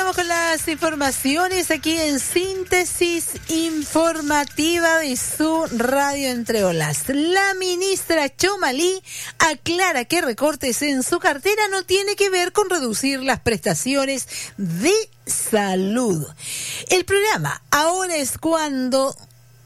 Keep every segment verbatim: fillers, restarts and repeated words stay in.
continuamos con las informaciones aquí en Síntesis Informativa de su Radio Entre Olas. La ministra Txomalí aclara que recortes en su cartera no tiene que ver con reducir las prestaciones de salud. El programa Ahora es Cuando...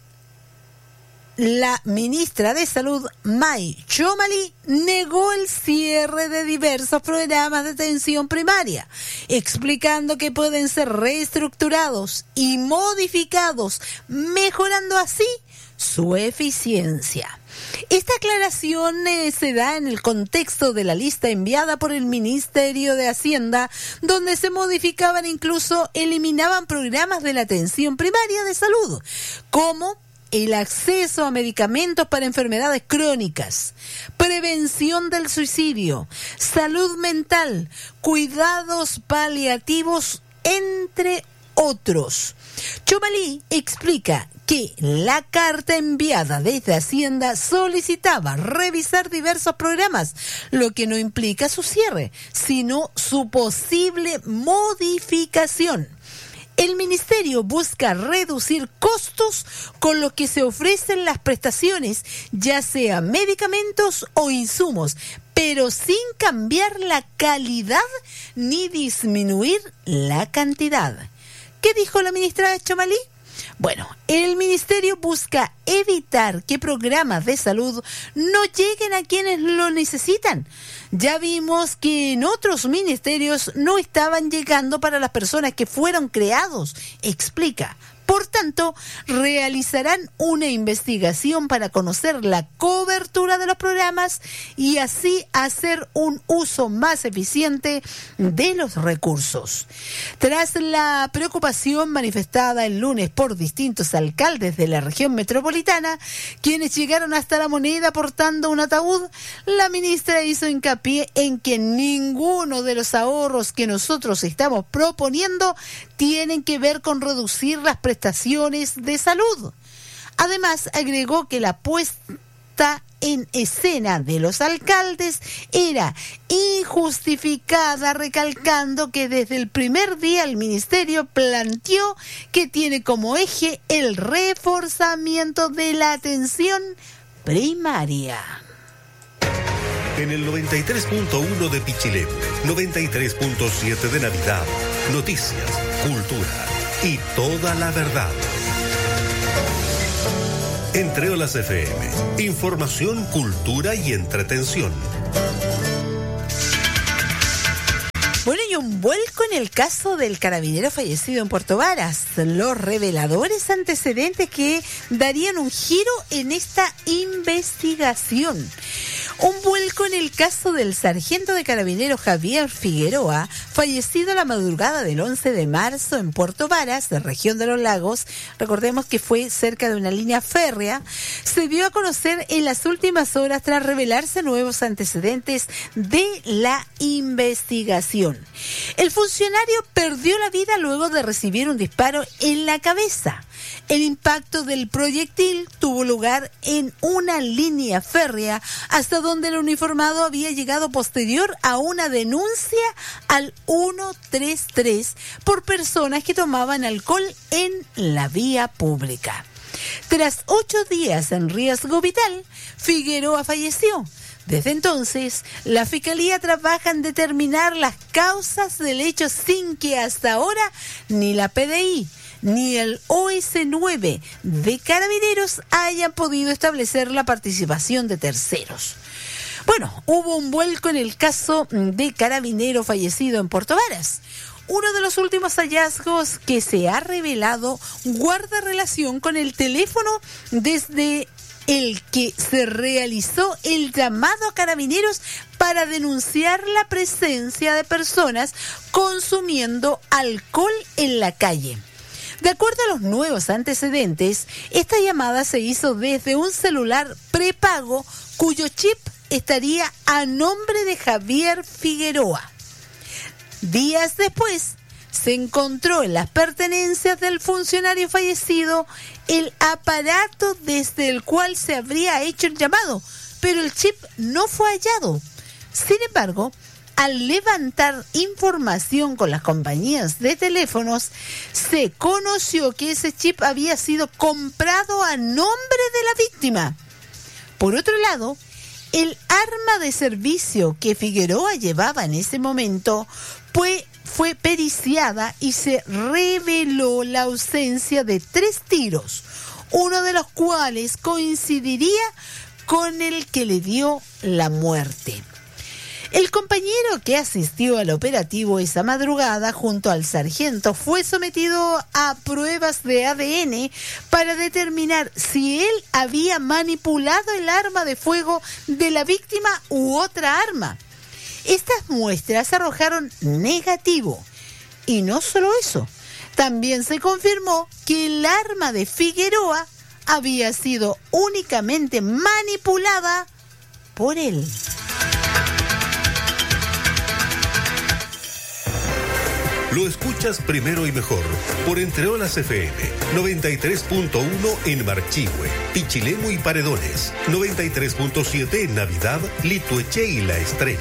La ministra de Salud, May Txomalí, negó el cierre de diversos programas de atención primaria, explicando que pueden ser reestructurados y modificados, mejorando así su eficiencia. Esta aclaración eh, se da en el contexto de la lista enviada por el Ministerio de Hacienda, donde se modificaban e incluso eliminaban programas de la atención primaria de salud, como el acceso a medicamentos para enfermedades crónicas, prevención del suicidio, salud mental, cuidados paliativos, entre otros. Txomalí explica que la carta enviada desde Hacienda solicitaba revisar diversos programas, lo que no implica su cierre, sino su posible modificación. El ministerio busca reducir costos con los que se ofrecen las prestaciones, ya sea medicamentos o insumos, pero sin cambiar la calidad ni disminuir la cantidad. ¿Qué dijo la ministra Txomalí? Bueno, el ministerio busca evitar que programas de salud no lleguen a quienes lo necesitan. Ya vimos que en otros ministerios no estaban llegando para las personas que fueron creados, explica. Por tanto, realizarán una investigación para conocer la cobertura de los programas y así hacer un uso más eficiente de los recursos. Tras la preocupación manifestada el lunes por distintos alcaldes de la región metropolitana, quienes llegaron hasta La Moneda portando un ataúd, la ministra hizo hincapié en que ninguno de los ahorros que nosotros estamos proponiendo tienen que ver con reducir las prestaciones de salud. Además, agregó que la puesta en escena de los alcaldes era injustificada, recalcando que desde el primer día el ministerio planteó que tiene como eje el reforzamiento de la atención primaria. En el noventa y tres punto uno de Pichilemu, noventa y tres punto siete de Navidad, noticias, cultura y toda la verdad. Entre Olas F M, información, cultura y entretención. Bueno, y un vuelco en el caso del carabinero fallecido en Puerto Varas. Los reveladores antecedentes que darían un giro en esta investigación. Un vuelco en el caso del sargento de carabineros Javier Figueroa, fallecido la madrugada del once de marzo en Puerto Varas, de región de los Lagos. Recordemos que fue cerca de una línea férrea. Se dio a conocer en las últimas horas tras revelarse nuevos antecedentes de la investigación. El funcionario perdió la vida luego de recibir un disparo en la cabeza. El impacto del proyectil tuvo lugar en una línea férrea hasta donde el uniformado había llegado posterior a una denuncia al ciento treinta y tres por personas que tomaban alcohol en la vía pública. Tras ocho días en riesgo vital, Figueroa falleció. Desde entonces, la Fiscalía trabaja en determinar las causas del hecho sin que hasta ahora ni la P D I ni el O S nueve de Carabineros hayan podido establecer la participación de terceros. Bueno, hubo un vuelco en el caso de carabinero fallecido en Puerto Varas. Uno de los últimos hallazgos que se ha revelado guarda relación con el teléfono desde el que se realizó el llamado a carabineros para denunciar la presencia de personas consumiendo alcohol en la calle. De acuerdo a los nuevos antecedentes, esta llamada se hizo desde un celular prepago cuyo chip estaría a nombre de Javier Figueroa. Días después, se encontró en las pertenencias del funcionario fallecido el aparato desde el cual se habría hecho el llamado, pero el chip no fue hallado. Sin embargo, Al levantar información con las compañías de teléfonos, se conoció que ese chip había sido comprado a nombre de la víctima. Por otro lado, el arma de servicio que Figueroa llevaba en ese momento fue, fue periciada y se reveló la ausencia de tres tiros, uno de los cuales coincidiría con el que le dio la muerte. El compañero que asistió al operativo esa madrugada junto al sargento fue sometido a pruebas de A D N para determinar si él había manipulado el arma de fuego de la víctima u otra arma. Estas muestras arrojaron negativo. Y no solo eso, también se confirmó que el arma de Figueroa había sido únicamente manipulada por él. Lo escuchas primero y mejor por Entre Olas F M, noventa y tres punto uno en Marchihue, Pichilemu y Paredones, noventa y tres punto siete en Navidad, Litueche y La Estrella.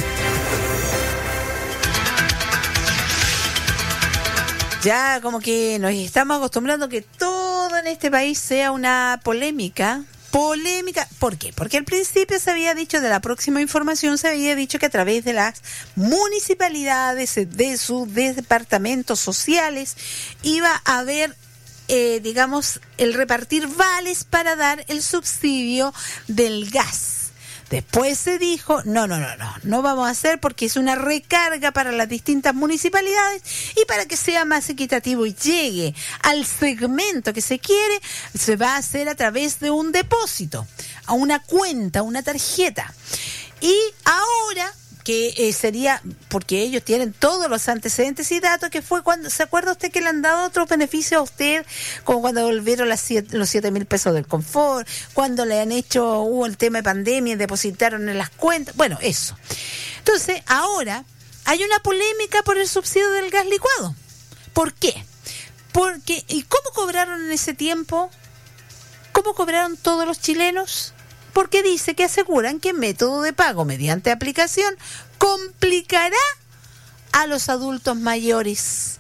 Ya como que nos estamos acostumbrando a que todo en este país sea una polémica. Polémica, ¿por qué? Porque al principio se había dicho, de la próxima información, se había dicho que a través de las municipalidades, de sus departamentos sociales, iba a haber, eh, digamos, el repartir vales para dar el subsidio del gas. Después se dijo, no, no, no, no, no vamos a hacer porque es una recarga para las distintas municipalidades y para que sea más equitativo y llegue al segmento que se quiere, se va a hacer a través de un depósito, a una cuenta, una tarjeta. Y ahora, que eh, sería, porque ellos tienen todos los antecedentes y datos, que fue cuando, ¿se acuerda usted que le han dado otros beneficios a usted? Como cuando volvieron las siete, los siete mil pesos del confort, cuando le han hecho, hubo el tema de pandemia y depositaron en las cuentas, bueno, eso. Entonces, ahora hay una polémica por el subsidio del gas licuado. ¿Por qué? Porque, ¿y cómo cobraron en ese tiempo? ¿Cómo cobraron todos los chilenos? Porque dice que aseguran que el método de pago mediante aplicación complicará a los adultos mayores.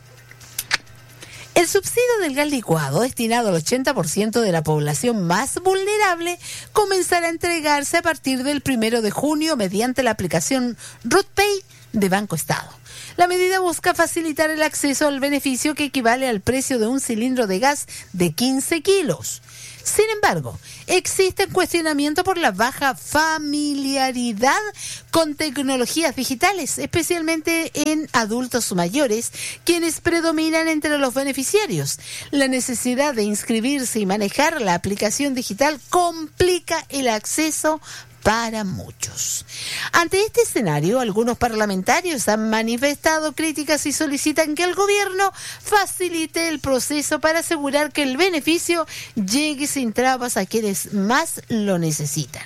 El subsidio del gas licuado, destinado al ochenta por ciento de la población más vulnerable, comenzará a entregarse a partir del primero de junio mediante la aplicación RUTPay de Banco Estado. La medida busca facilitar el acceso al beneficio que equivale al precio de un cilindro de gas de quince kilos. Sin embargo, existe un cuestionamiento por la baja familiaridad con tecnologías digitales, especialmente en adultos mayores, quienes predominan entre los beneficiarios. La necesidad de inscribirse y manejar la aplicación digital complica el acceso para muchos. Ante este escenario, algunos parlamentarios han manifestado críticas y solicitan que el gobierno facilite el proceso para asegurar que el beneficio llegue sin trabas a quienes más lo necesitan.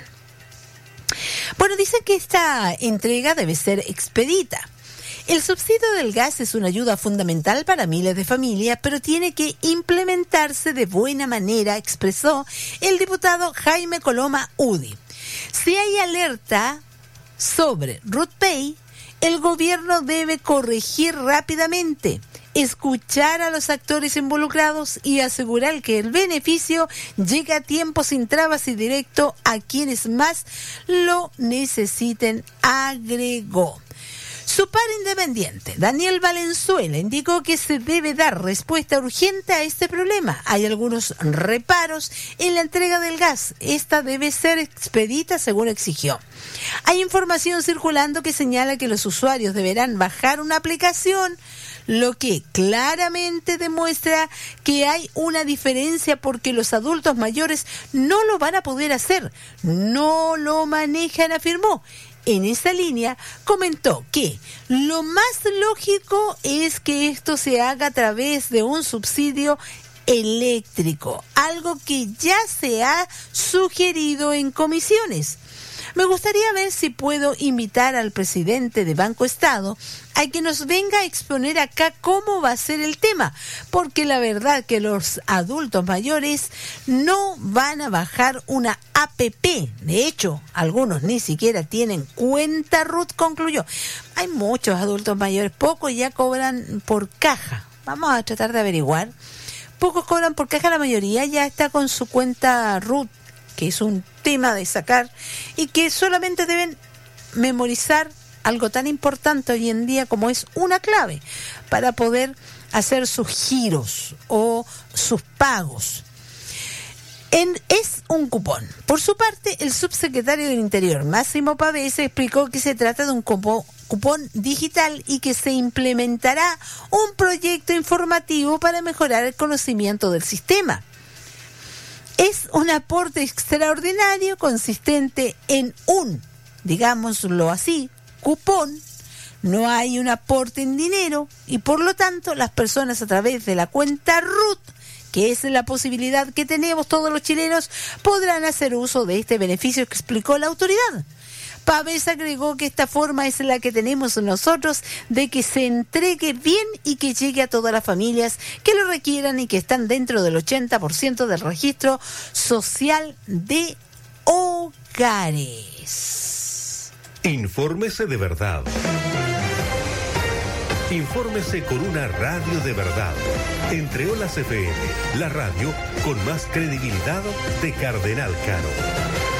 Bueno, dicen que esta entrega debe ser expedita. El subsidio del gas es una ayuda fundamental para miles de familias, pero tiene que implementarse de buena manera, expresó el diputado Jaime Coloma Udi. Si hay alerta sobre RUTPay, el gobierno debe corregir rápidamente, escuchar a los actores involucrados y asegurar que el beneficio llegue a tiempo sin trabas y directo a quienes más lo necesiten, agregó. Su par independiente, Daniel Valenzuela, indicó que se debe dar respuesta urgente a este problema. Hay algunos reparos en la entrega del gas. Esta debe ser expedita, según exigió. Hay información circulando que señala que los usuarios deberán bajar una aplicación, lo que claramente demuestra que hay una diferencia porque los adultos mayores no lo van a poder hacer. No lo manejan, afirmó. En esa línea, comentó que lo más lógico es que esto se haga a través de un subsidio eléctrico, algo que ya se ha sugerido en comisiones. Me gustaría ver si puedo invitar al presidente de Banco Estado a que nos venga a exponer acá cómo va a ser el tema, porque la verdad que los adultos mayores no van a bajar una A P P. De hecho, algunos ni siquiera tienen cuenta R U T, concluyó. Hay muchos adultos mayores, pocos ya cobran por caja. Vamos a tratar de averiguar. Pocos cobran por caja, la mayoría ya está con su cuenta R U T, que es un tema de sacar y que solamente deben memorizar algo tan importante hoy en día como es una clave para poder hacer sus giros o sus pagos. En, es un cupón. Por su parte, el subsecretario del Interior, Máximo Pavese, explicó que se trata de un cupón, cupón digital y que se implementará un proyecto informativo para mejorar el conocimiento del sistema. Es un aporte extraordinario consistente en un, digámoslo así, cupón. No hay un aporte en dinero y por lo tanto las personas a través de la cuenta R U T, que es la posibilidad que tenemos todos los chilenos, podrán hacer uso de este beneficio que explicó la autoridad. Pavés agregó que esta forma es la que tenemos nosotros de que se entregue bien y que llegue a todas las familias que lo requieran y que están dentro del ochenta por ciento del registro social de hogares. Infórmese de verdad. Infórmese con una radio de verdad. Entre Olas F M, la radio con más credibilidad de Cardenal Caro.